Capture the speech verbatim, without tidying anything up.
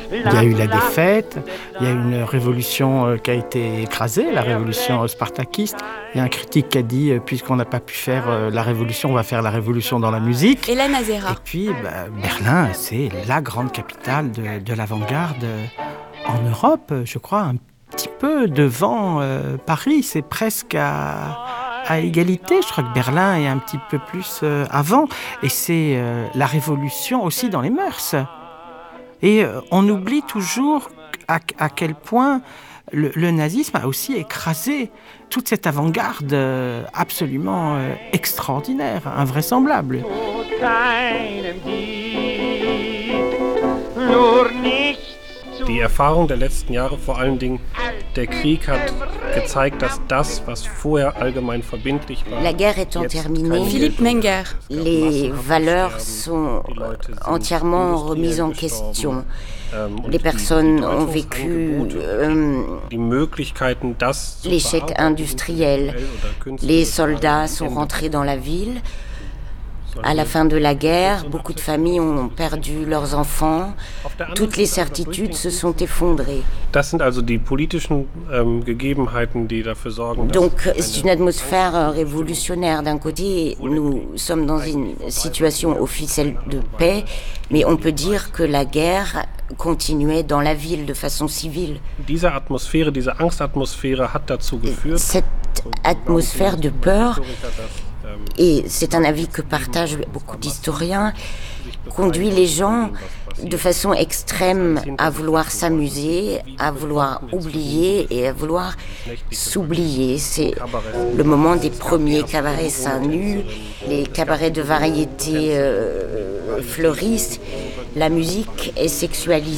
Il y a eu la défaite, il y a une révolution qui a été écrasée, la révolution spartakiste. Il y a un critique qui a dit, puisqu'on n'a pas pu faire la révolution, on va faire la révolution dans la musique. Hélène Azera. Et puis, bah, Berlin, c'est la grande capitale de, de l'avant-garde en Europe, je crois, un petit peu devant euh, Paris. C'est presque à... à égalité. Je crois que Berlin est un petit peu plus euh, avant. Et c'est euh, la révolution aussi dans les mœurs. Et euh, on oublie toujours à, à quel point le, le nazisme a aussi écrasé toute cette avant-garde euh, absolument euh, extraordinaire, invraisemblable. Die Erfahrung der letzten Jahre, vor allen Dingen der Krieg, hat gezeigt, dass das, was vorher allgemein verbindlich war, la guerre étant terminée, Philippe Menger. Les valeurs sont entièrement remises en question. Les personnes ont vécu euh, l'échec industriel. Les soldats sont rentrés dans la ville. À la fin de la guerre, beaucoup de familles ont perdu leurs enfants. Toutes les certitudes se sont effondrées. Donc, c'est une atmosphère révolutionnaire. D'un côté, nous sommes dans une situation officielle de paix, mais on peut dire que la guerre continuait dans la ville de façon civile. Cette atmosphère de peur, et c'est un avis que partagent beaucoup d'historiens, conduit les gens de façon extrême à vouloir s'amuser, à vouloir oublier et à vouloir s'oublier. C'est le moment des premiers cabarets seins nus, les cabarets de variété euh, fleurissent, la musique est sexualisée.